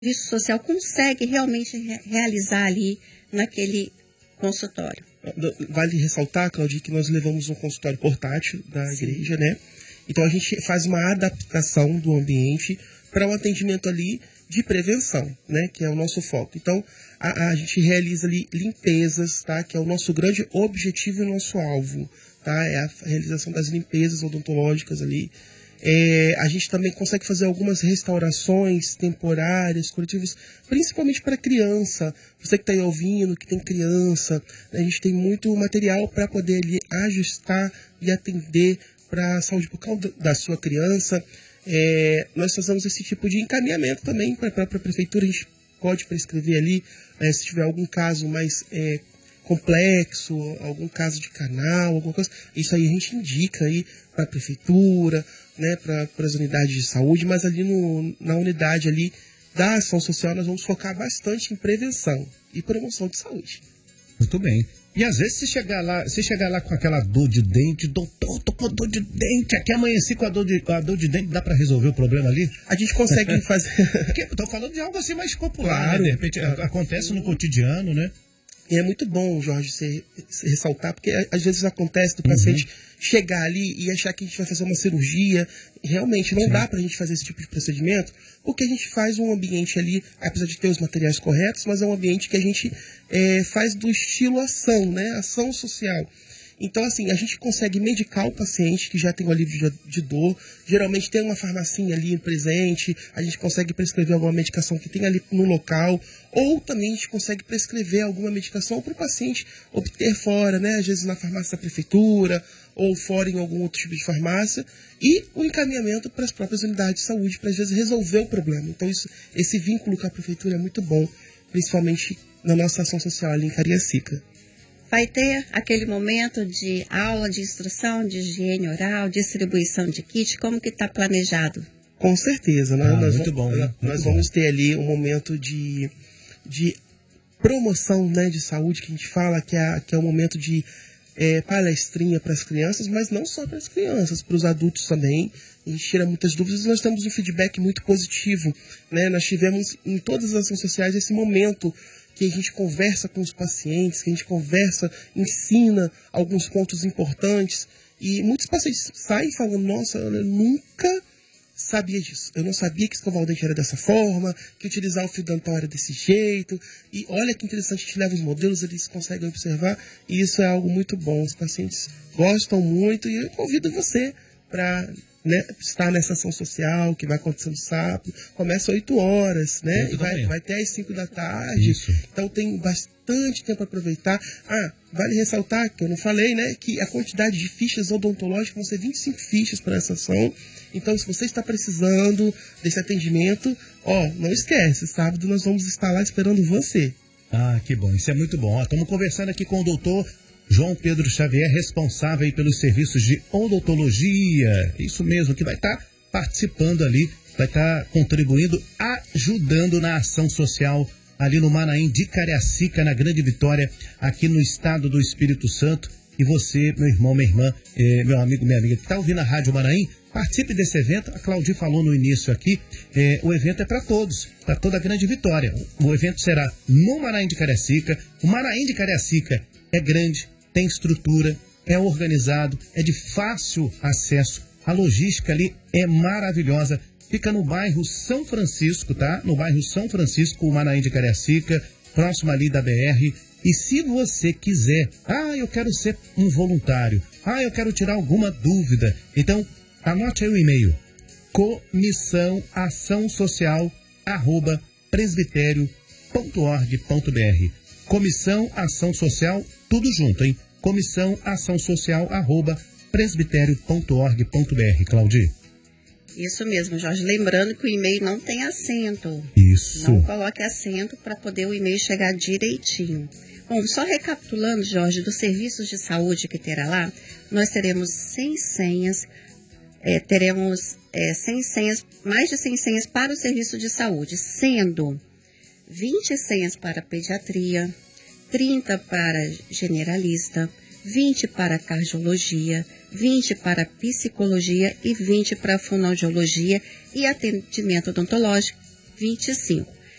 serviço social consegue realmente realizar ali naquele consultório. Vale ressaltar, Claudia, que nós levamos um consultório portátil da igreja, né? Então a gente faz uma adaptação do ambiente para um atendimento ali de prevenção, né? Que é o nosso foco. Então a gente realiza ali limpezas, tá? Que é o nosso grande objetivo e nosso alvo, tá? É a realização das limpezas odontológicas ali. A gente também consegue fazer algumas restaurações temporárias, coletivas, principalmente para criança. Você que está aí ouvindo, que tem criança, né, a gente tem muito material para poder ali ajustar e atender para a saúde bucal da sua criança. Nós fazemos esse tipo de encaminhamento também para a própria prefeitura. A gente pode prescrever ali, se tiver algum caso mais complexo, algum caso de canal, alguma coisa. Isso aí a gente indica aí para a prefeitura, né, para as unidades de saúde, mas ali na unidade ali da ação social nós vamos focar bastante em prevenção e promoção de saúde. Muito bem. E às vezes você chegar lá com aquela dor de dente, doutor, tô com dor de dente, aqui amanheci com a dor de dente, dá para resolver o problema ali? A gente consegue fazer... Estou falando de algo assim mais popular, claro, né? De repente acontece no cotidiano, né? E é muito bom, Jorge, você ressaltar, porque às vezes acontece do paciente chegar ali e achar que a gente vai fazer uma cirurgia. Realmente não dá para a gente fazer esse tipo de procedimento, porque a gente faz um ambiente ali, apesar de ter os materiais corretos, mas é um ambiente que a gente faz do estilo ação, né? Ação social. Então, assim, a gente consegue medicar o paciente que já tem um alívio de dor. Geralmente tem uma farmacinha ali presente, a gente consegue prescrever alguma medicação que tem ali no local, ou também a gente consegue prescrever alguma medicação para o paciente obter fora, né? Às vezes na farmácia da prefeitura, ou fora em algum outro tipo de farmácia, e o encaminhamento para as próprias unidades de saúde, para às vezes resolver o problema. Então, esse vínculo com a prefeitura é muito bom, principalmente na nossa ação social ali em Cariacica. Vai ter aquele momento de aula de instrução, de higiene oral, distribuição de kit, como que está planejado? Com certeza, né? Nós vamos ter ali um momento de promoção, né, de saúde, que a gente fala que é um momento de palestrinha para as crianças, mas não só para as crianças, para os adultos também. A gente tira muitas dúvidas e nós temos um feedback muito positivo, né? Nós tivemos em todas as ações sociais esse momento que a gente conversa com os pacientes, que a gente conversa, ensina alguns pontos importantes. E muitos pacientes saem falando, nossa, eu nunca sabia disso. Eu não sabia que escovar o dente era dessa forma, que utilizar o fio dental era desse jeito. E olha que interessante, a gente leva os modelos, eles conseguem observar. E isso é algo muito bom. Os pacientes gostam muito e eu convido você para... né, estar nessa ação social que vai acontecer no sábado, começa às 8 horas, né, e vai até às 5 da tarde. Isso. Então tem bastante tempo para aproveitar. Vale ressaltar, que eu não falei, né, que a quantidade de fichas odontológicas vão ser 25 fichas para essa ação. Então, se você está precisando desse atendimento, não esquece, sábado nós vamos estar lá esperando você. Que bom, isso é muito bom. Estamos conversando aqui com o doutor João Pedro Xavier, responsável aí pelos serviços de odontologia. Isso mesmo, que vai estar participando ali, vai estar contribuindo, ajudando na ação social ali no Manaim de Cariacica, na Grande Vitória, aqui no estado do Espírito Santo. E você, meu irmão, minha irmã, meu amigo, minha amiga, que está ouvindo a Rádio Manaim, participe desse evento. A Claudia falou no início aqui, o evento é para todos, para toda a Grande Vitória. O evento será no Manaim de Cariacica. O Manaim de Cariacica é grande, tem estrutura, é organizado, é de fácil acesso. A logística ali é maravilhosa. Fica no bairro São Francisco, tá? No bairro São Francisco, o Manaim de Cariacica, próximo ali da BR. E se você quiser, eu quero ser um voluntário, eu quero tirar alguma dúvida, então anote aí o e-mail: comissãoaçãosocial@presbiterio.org.br. Comissão Ação Social, tudo junto, hein? Comissão Ação Social@presbiterio.org.br. Claudia. Isso mesmo, Jorge. Lembrando que o e-mail não tem acento. Isso. Não coloque acento para poder o e-mail chegar direitinho. Bom, só recapitulando, Jorge, dos serviços de saúde que terá lá, nós teremos 100 senhas, mais de 100 senhas para o serviço de saúde, sendo 20 senhas para pediatria, 30 para generalista, 20 para cardiologia, 20 para psicologia e 20 para fonoaudiologia e atendimento odontológico, 25.